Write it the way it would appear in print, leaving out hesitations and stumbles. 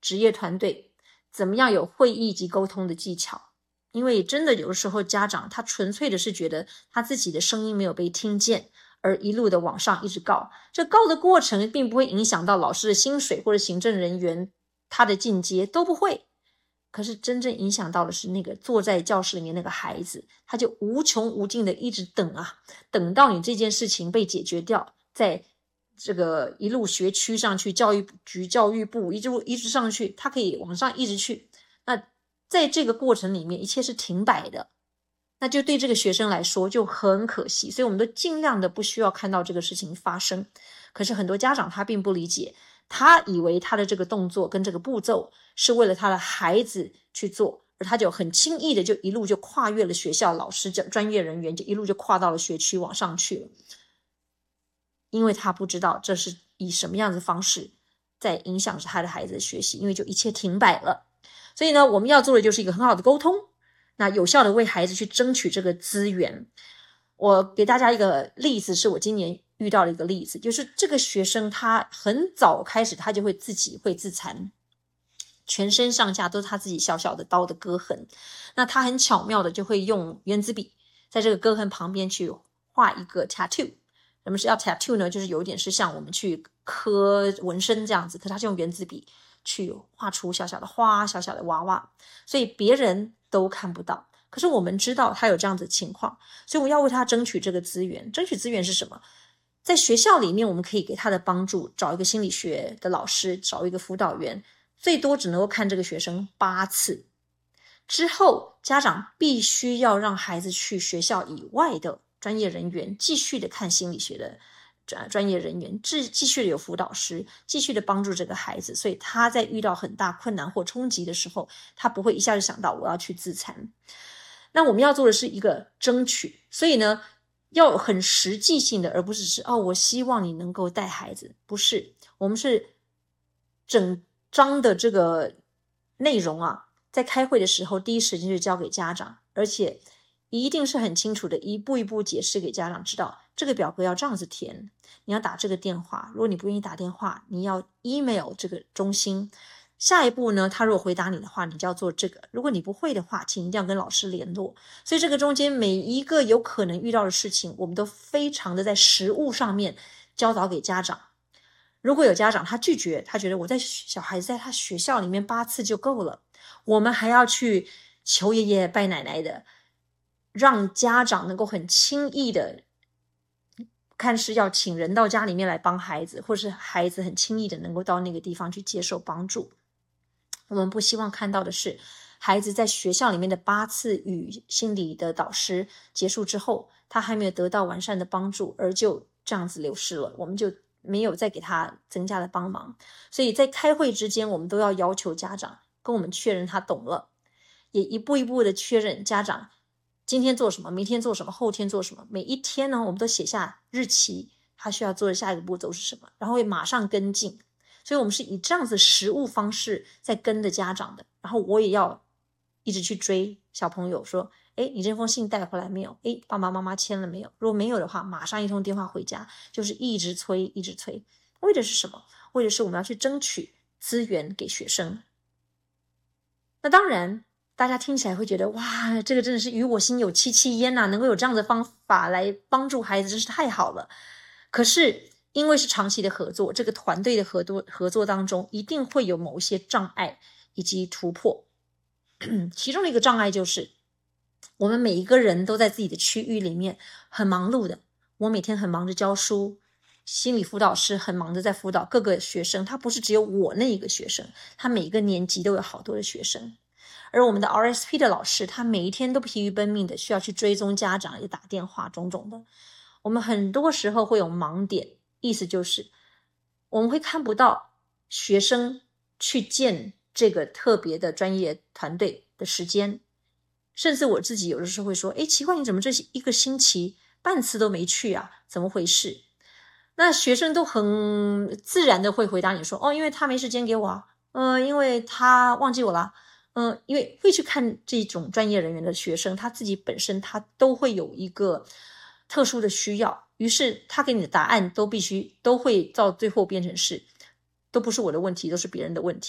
职业团队怎么样有会议及沟通的技巧。因为真的有的时候家长他纯粹的是觉得他自己的声音没有被听见，而一路的往上一直告，这告的过程并不会影响到老师的薪水或者行政人员他的进阶，都不会。可是真正影响到的是那个坐在教室里面那个孩子，他就无穷无尽的一直等啊，等到你这件事情被解决掉，在这个一路学区上去，教育局、教育部一直上去，他可以往上一直去。那在这个过程里面，一切是停摆的，那就对这个学生来说就很可惜。所以我们都尽量的不需要看到这个事情发生。可是很多家长他并不理解，他以为他的这个动作跟这个步骤是为了他的孩子去做，而他就很轻易的就一路就跨越了学校老师专业人员，就一路就跨到了学区往上去了。因为他不知道这是以什么样的方式在影响着他的孩子的学习，因为就一切停摆了。所以呢，我们要做的就是一个很好的沟通，那有效的为孩子去争取这个资源。我给大家一个例子，是我今年遇到的一个例子，就是这个学生他很早开始他就会自残，全身上下都是他自己小小的刀的割痕。那他很巧妙的就会用原子笔在这个割痕旁边去画一个 tattoo。什么是要 tattoo 呢？就是有点是像我们去刻纹身这样子，可是他是用原子笔去画出小小的花、小小的娃娃，所以别人都看不到。可是我们知道他有这样子的情况，所以我们要为他争取这个资源。争取资源是什么？在学校里面我们可以给他的帮助，找一个心理学的老师，找一个辅导员，最多只能够看这个学生8次。之后家长必须要让孩子去学校以外的专业人员继续的看心理学的专业人员，继续的有辅导师，继续的帮助这个孩子。所以他在遇到很大困难或冲击的时候，他不会一下就想到我要去自残。那我们要做的是一个争取，所以呢要很实际性的，而不是我希望你能够带孩子，不是，我们是整章的这个内容啊，在开会的时候第一时间就交给家长，而且一定是很清楚的一步一步解释给家长知道，这个表格要这样子填，你要打这个电话，如果你不愿意打电话，你要 email 这个中心，下一步呢，他如果回答你的话，你就要做这个，如果你不会的话，请一定要跟老师联络。所以这个中间每一个有可能遇到的事情，我们都非常的在实务上面教导给家长。如果有家长他拒绝，他觉得我在小孩子在他学校里面8次就够了，我们还要去求爷爷拜奶奶的，让家长能够很轻易的看是要请人到家里面来帮孩子，或是孩子很轻易的能够到那个地方去接受帮助。我们不希望看到的是孩子在学校里面的8次与心理的导师结束之后，他还没有得到完善的帮助，而就这样子流失了，我们就没有再给他增加的帮忙。所以在开会之间，我们都要要求家长跟我们确认他懂了，也一步一步的确认家长今天做什么，明天做什么，后天做什么，每一天呢我们都写下日期，他需要做的下一个步骤是什么，然后会马上跟进。所以我们是以这样子实务方式在跟着家长的，然后我也要一直去追小朋友说，你这封信带回来没有？爸爸妈妈签了没有？如果没有的话，马上一通电话回家，就是一直催一直催。为的是什么？为的是我们要去争取资源给学生。那当然大家听起来会觉得，哇，这个真的是与我心有戚戚焉啊，能够有这样的方法来帮助孩子真是太好了。可是因为是长期的合作，这个团队的合作当中一定会有某些障碍以及突破。其中的一个障碍就是我们每一个人都在自己的区域里面很忙碌的，我每天很忙着教书，心理辅导师很忙着在辅导各个学生，他不是只有我那一个学生，他每一个年级都有好多的学生。而我们的 RSP 的老师，他每一天都疲于奔命的需要去追踪家长，也打电话种种的。我们很多时候会有盲点，意思就是我们会看不到学生去见这个特别的专业团队的时间，甚至我自己有的时候会说，奇怪，你怎么这一个星期半次都没去啊？怎么回事？那学生都很自然的会回答你说，因为他没时间给我啊，因为他忘记我了，因为会去看这种专业人员的学生，他自己本身他都会有一个特殊的需要，于是他给你的答案都会到最后变成是都不是我的问题，都是别人的问题。